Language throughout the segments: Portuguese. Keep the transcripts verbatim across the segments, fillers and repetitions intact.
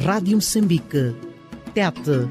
Rádio Moçambique. Tete.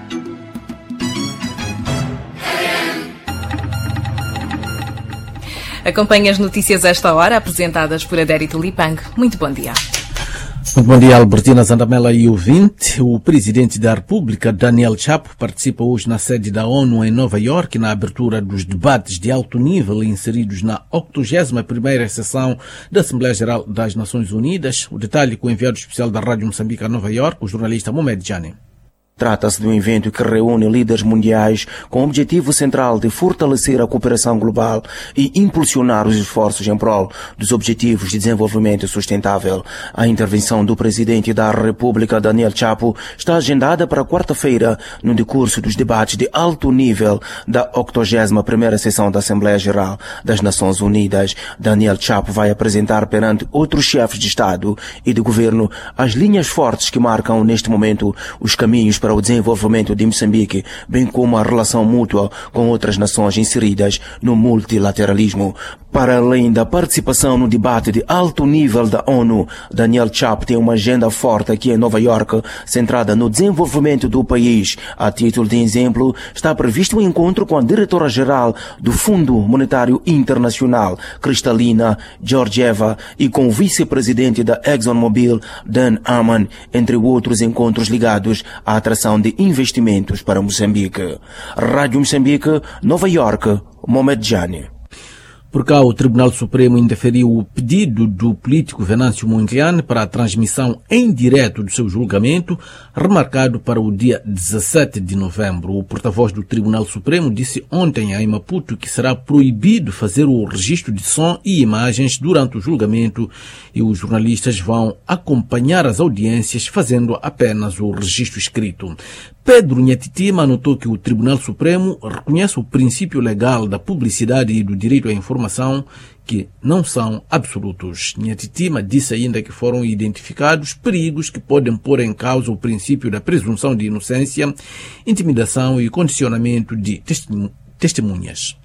Acompanhe as notícias a esta hora, apresentadas por Adérito Lipang. Muito bom dia. Muito bom dia, Albertina Zandamela e ouvinte. O presidente da República, Daniel Chapo, participa hoje na sede da ONU em Nova Iorque na abertura dos debates de alto nível inseridos na octogésima primeira sessão da Assembleia Geral das Nações Unidas. O detalhe com o enviado especial da Rádio Moçambique a Nova Iorque, o jornalista Mohamed Jani. Trata-se de um evento que reúne líderes mundiais com o objetivo central de fortalecer a cooperação global e impulsionar os esforços em prol dos objetivos de desenvolvimento sustentável. A intervenção do presidente da República, Daniel Chapo, está agendada para quarta-feira no decurso dos debates de alto nível da octogésima primeira sessão da Assembleia Geral das Nações Unidas. Daniel Chapo vai apresentar perante outros chefes de Estado e de Governo as linhas fortes que marcam neste momento os caminhos para para o desenvolvimento de Moçambique, bem como a relação mútua com outras nações inseridas no multilateralismo. Para além da participação no debate de alto nível da ONU, Daniel Chapo tem uma agenda forte aqui em Nova Iorque, centrada no desenvolvimento do país. A título de exemplo, está previsto um encontro com a diretora-geral do Fundo Monetário Internacional, Kristalina Georgieva, e com o vice-presidente da ExxonMobil, Dan Amman, entre outros encontros ligados à atração de investimentos para Moçambique. Rádio Moçambique, Nova Iorque, Mohamed Jani. Por cá, o Tribunal Supremo indeferiu o pedido do político Venâncio Mondlane para a transmissão em direto do seu julgamento, remarcado para o dia dezassete de novembro. O porta-voz do Tribunal Supremo disse ontem em Maputo que será proibido fazer o registro de som e imagens durante o julgamento e os jornalistas vão acompanhar as audiências fazendo apenas o registro escrito. Pedro Nhatitima anotou que o Tribunal Supremo reconhece o princípio legal da publicidade e do direito à informação, que não são absolutos. Nhatitima disse ainda que foram identificados perigos que podem pôr em causa o princípio da presunção de inocência, intimidação e condicionamento de testemunhas.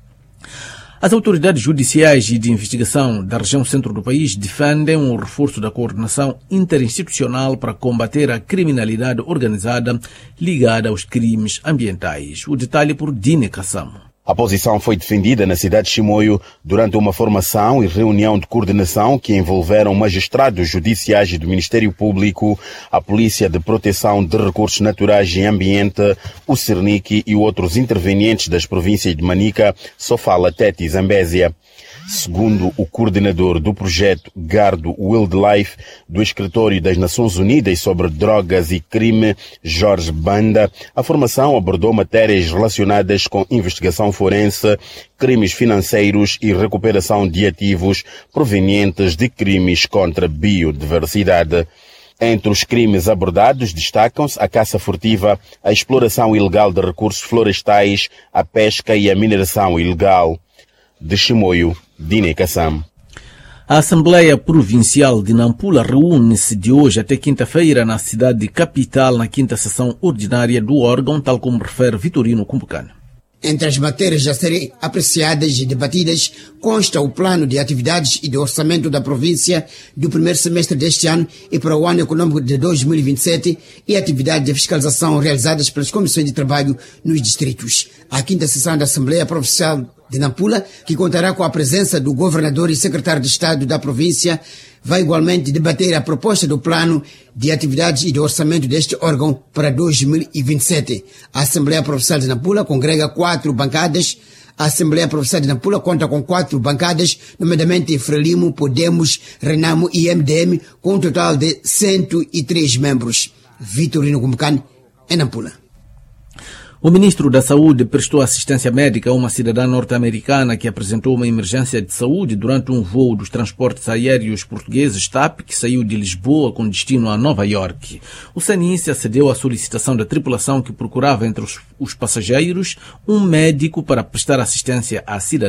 As autoridades judiciais e de investigação da região centro do país defendem o reforço da coordenação interinstitucional para combater a criminalidade organizada ligada aos crimes ambientais. O detalhe por Dine Kassamo. A posição foi defendida na cidade de Chimoio durante uma formação e reunião de coordenação que envolveram magistrados judiciais e do Ministério Público, a Polícia de Proteção de Recursos Naturais e Ambiente, o Cernic e outros intervenientes das províncias de Manica, Sofala, Tete e Zambésia. Segundo o coordenador do projeto Gardo Wildlife do Escritório das Nações Unidas sobre Drogas e Crime, Jorge Banda, a formação abordou matérias relacionadas com investigação forense, crimes financeiros e recuperação de ativos provenientes de crimes contra a biodiversidade. Entre os crimes abordados destacam-se a caça furtiva, a exploração ilegal de recursos florestais, a pesca e a mineração ilegal. De Chimoio, Dine Kassam. A Assembleia Provincial de Nampula reúne-se de hoje até quinta-feira na cidade capital na quinta sessão ordinária do órgão, tal como refere Vitorino Kumbucano. Entre as matérias a serem apreciadas e debatidas consta o plano de atividades e de orçamento da província do primeiro semestre deste ano e para o ano econômico de dois mil e vinte e sete e atividades de fiscalização realizadas pelas comissões de trabalho nos distritos. A quinta sessão da Assembleia Provincial de Nampula, que contará com a presença do governador e secretário de Estado da província, vai igualmente debater a proposta do plano de atividades e de orçamento deste órgão para dois mil e vinte e sete. A Assembleia Provincial de Nampula congrega quatro bancadas. A Assembleia Provincial de Nampula conta com quatro bancadas, nomeadamente Frelimo, Podemos, Renamo e M D M, com um total de cento e três membros. Vitorino Kumbucano, em Nampula. O ministro da Saúde prestou assistência médica a uma cidadã norte-americana que apresentou uma emergência de saúde durante um voo dos transportes aéreos portugueses T A P, que saiu de Lisboa com destino a Nova Iorque. O SANICE acedeu à solicitação da tripulação que procurava entre os, os passageiros um médico para prestar assistência à cidadã.